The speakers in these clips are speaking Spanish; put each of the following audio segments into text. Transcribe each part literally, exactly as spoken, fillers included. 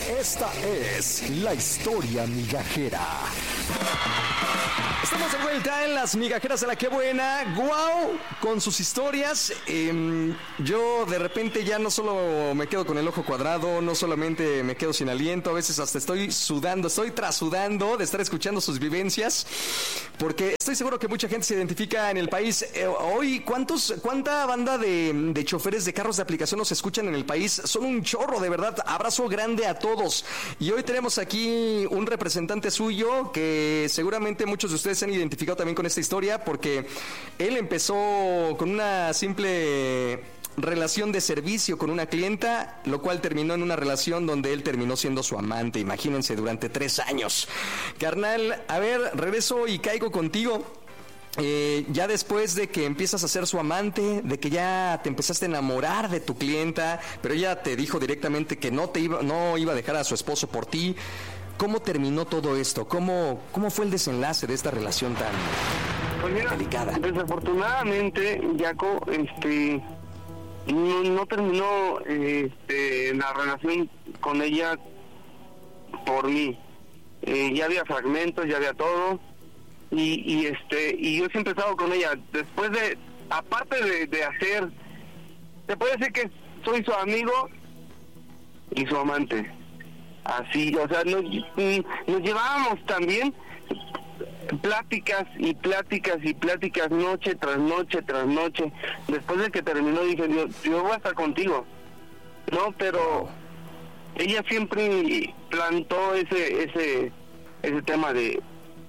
Esta es la historia migajera. Estamos de vuelta en las migajeras de la que buena. ¡Guau! Con sus historias. Eh, yo de repente ya no solo me quedo con el ojo cuadrado, no solamente me quedo sin aliento, a veces hasta estoy sudando, estoy trasudando de estar escuchando sus vivencias, porque estoy seguro que mucha gente se identifica en el país. Eh, hoy, ¿cuántos, ¿cuánta banda de, de choferes de carros de aplicación nos escuchan en el país? Son un chorro, de verdad. Abrazo grande a todos. Y hoy tenemos aquí un representante suyo que seguramente muchos de ustedes se han identificado también con esta historia, porque él empezó con una simple relación de servicio con una clienta, lo cual terminó en una relación donde él terminó siendo su amante, imagínense, durante tres años. Carnal, a ver, regreso y caigo contigo. Eh, ya después de que empiezas a ser su amante, de que ya te empezaste a enamorar de tu clienta, pero ella te dijo directamente que no te iba, no iba a dejar a su esposo por ti. ¿Cómo terminó todo esto? ¿Cómo, cómo fue el desenlace de esta relación tan pues mira, delicada? Desafortunadamente, Jaco, este, no, no terminó este, la relación con ella por mí. Eh, ya había fragmentos, ya había todo, y, y este, y yo siempre he estado con ella. Después de, aparte de, de hacer, te puedo decir que soy su amigo y su amante. Así, o sea, nos, nos llevábamos también pláticas y pláticas y pláticas noche tras noche tras noche. Después de que terminó dije, yo, yo voy a estar contigo, ¿no? Pero ella siempre plantó ese ese ese tema de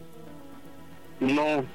no,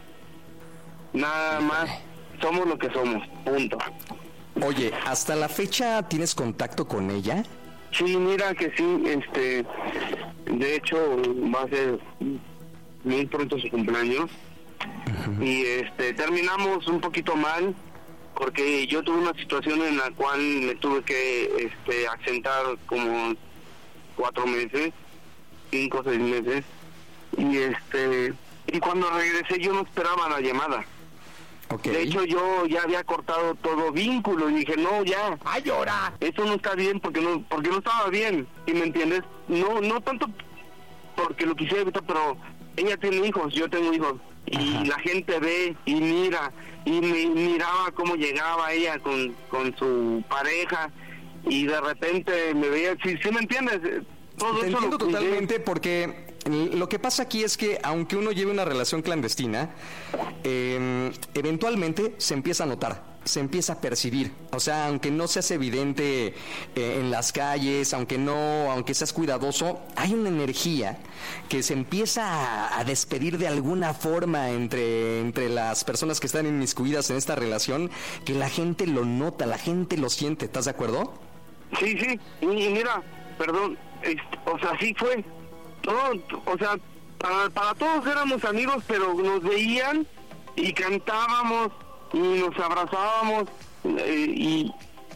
nada más, somos lo que somos, punto. Oye, ¿hasta la fecha tienes contacto con ella? Sí, mira que sí, este, de hecho va a ser muy pronto su cumpleaños. Uh-huh. Y este, terminamos un poquito mal porque yo tuve una situación en la cual me tuve que este, asentar como cuatro meses, cinco o seis meses, y este, y cuando regresé yo no esperaba la llamada. Okay. De hecho yo ya había cortado todo vínculo y dije, no, ya, ¡ay, llora! Eso no está bien porque no porque no estaba bien, ¿y me entiendes? No no tanto porque lo quisiera evitar, pero ella tiene hijos, yo tengo hijos, y ajá, la gente ve y mira, y me miraba cómo llegaba ella con, con su pareja, y de repente me veía, ¿sí, sí me entiendes? Todo Te eso entiendo lo totalmente, porque lo que pasa aquí es que aunque uno lleve una relación clandestina, eh, eventualmente se empieza a notar, se empieza a percibir. O sea, aunque no seas evidente eh, en las calles, aunque no, aunque seas cuidadoso, hay una energía que se empieza a, a despedir de alguna forma entre, entre las personas que están inmiscuidas en esta relación, que la gente lo nota, la gente lo siente. ¿Estás de acuerdo? Sí, sí, y, y mira, perdón, este, o sea, sí fue. No, o sea, para, para todos éramos amigos, pero nos veían y cantábamos y nos abrazábamos, eh, y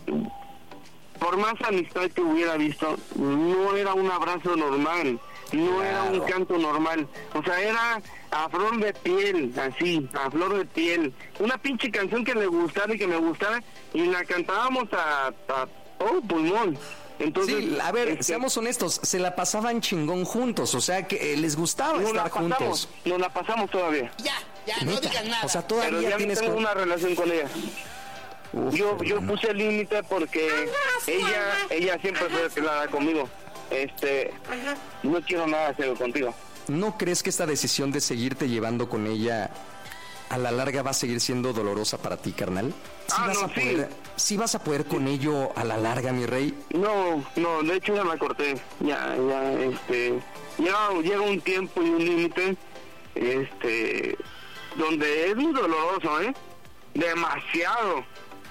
por más amistad que hubiera visto, no era un abrazo normal, no claro, era un canto normal, o sea, era a flor de piel, así, a flor de piel, una pinche canción que le gustara y que me gustara, y la cantábamos a, a todo pulmón. Entonces, sí, a ver, este, seamos honestos, se la pasaban chingón juntos, o sea, que eh, les gustaba nos estar la pasamos, juntos. Nos la pasamos todavía. Ya, ya, no digas nada. O sea, todavía pero ya tienes tengo con... una relación con ella. Uf, yo yo puse el límite porque ella ella siempre fue clara conmigo. Este, no quiero nada hacer contigo. ¿No crees que esta decisión de seguirte llevando con ella a la larga va a seguir siendo dolorosa para ti, carnal? ¿Sí ah, vas no, a poder, sí. ¿Sí vas a poder con ello a la larga, mi rey? No, no, de hecho ya la corté. Ya, ya, este, ya llega un tiempo y un límite, este, donde es muy doloroso, ¿eh? Demasiado.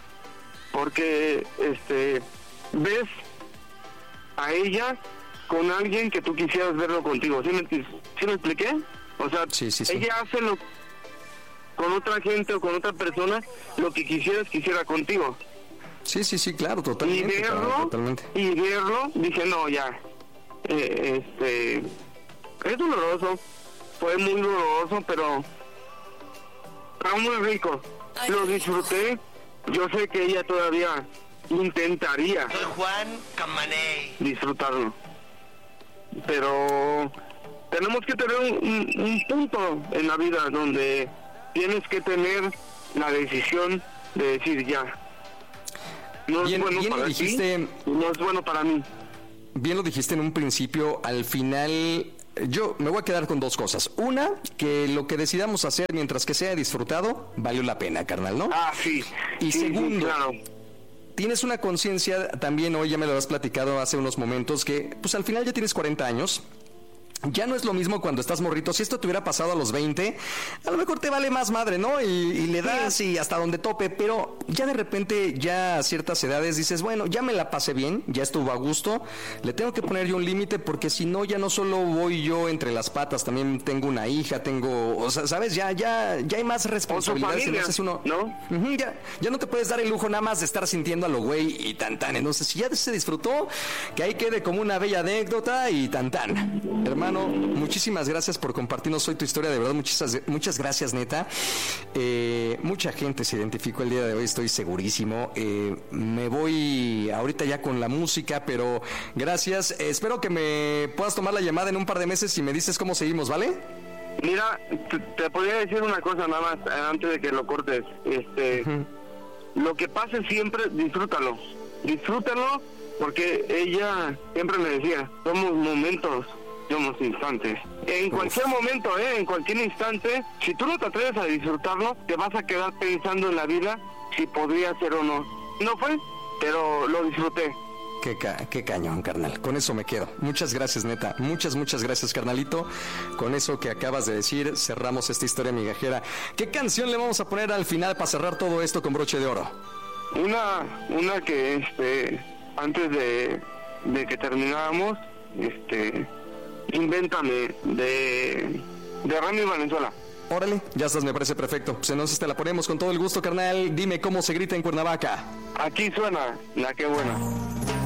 Porque, este, ves a ella con alguien que tú quisieras verlo contigo. ¿Sí me, ¿sí me expliqué? O sea, sí, sí, sí. ella hace lo con otra gente o con otra persona lo que quisieras quisiera contigo. Sí, sí, sí, claro, totalmente. Y verlo, claro, totalmente. y verlo, dije, no, ya, eh, este, es doloroso, fue muy doloroso, pero estaba muy rico, Ay, lo disfruté, yo sé que ella todavía intentaría Soy Juan Camaney. disfrutarlo. pero tenemos que tener un, un, un punto en la vida donde tienes que tener la decisión de decir ya. No bien, es bueno bien para lo dijiste, ti, no es bueno para mí. Bien lo dijiste en un principio, al final yo me voy a quedar con dos cosas. Una, que lo que decidamos hacer mientras que sea disfrutado, valió la pena, carnal, ¿no? Ah, sí. Y sí, segundo, sí, claro. Tienes una conciencia, también hoy ya me lo has platicado hace unos momentos, que pues al final ya tienes cuarenta años. Ya no es lo mismo cuando estás morrito. Si esto te hubiera pasado a los veinte, a lo mejor te vale más madre, ¿no? Y, y le das y hasta donde tope. Pero ya de repente, ya a ciertas edades dices, bueno, ya me la pasé bien, ya estuvo a gusto. Le tengo que poner yo un límite porque si no, ya no solo voy yo entre las patas, también tengo una hija, tengo, o sea, ¿sabes? Ya, ya, ya hay más responsabilidades. Familia, entonces uno, ¿no? Uh-huh, ya, ya no te puedes dar el lujo nada más de estar sintiendo a lo güey y tan tan. Entonces, si ya se disfrutó, que ahí quede como una bella anécdota y tan tan. Hermano, muchísimas gracias por compartirnos hoy tu historia, de verdad, muchas, muchas gracias, neta. Eh, mucha gente se identificó el día de hoy, estoy segurísimo. Eh, me voy ahorita ya con la música, pero gracias. Eh, espero que me puedas tomar la llamada en un par de meses y me dices cómo seguimos, ¿vale? Mira, te, te podría decir una cosa nada más eh, antes de que lo cortes. Este, uh-huh. Lo que pase siempre, disfrútalo. Disfrútalo porque ella siempre me decía, somos momentos, somos instantes. En cualquier momento, ¿eh? En cualquier instante, si tú no te atreves a disfrutarlo, te vas a quedar pensando en la vida si podría ser o no. No fue, pero lo disfruté. Qué, ca- qué cañón, carnal. Con eso me quedo. Muchas gracias, neta. Muchas, muchas gracias, carnalito. Con eso que acabas de decir, cerramos esta historia migajera. ¿Qué canción le vamos a poner al final para cerrar todo esto con broche de oro? Una, una que, este, antes de, de que terminábamos, este... Invéntame, de, de Remy Valenzuela. Órale, ya estás, me parece perfecto. Pues entonces te la ponemos con todo el gusto, carnal. Dime cómo se grita en Cuernavaca. Aquí suena la que buena.